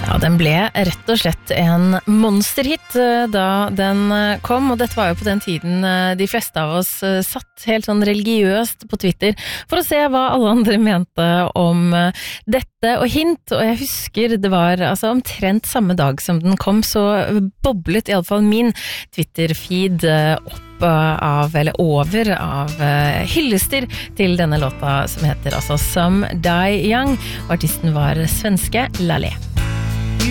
Ja, den ble rett og slett en monsterhit da den kom, og dette var jo på den tiden de fleste av oss satt helt sånn religiøst på Twitter for å se hva alle andre mente om dette og hint, og jeg husker det var altså omtrent samme dag som den kom, så boblet i alle fall min Twitter-feed opp eller over av hyllester til denne låta som heter altså Some Die Young, og artisten var svenske Laleh.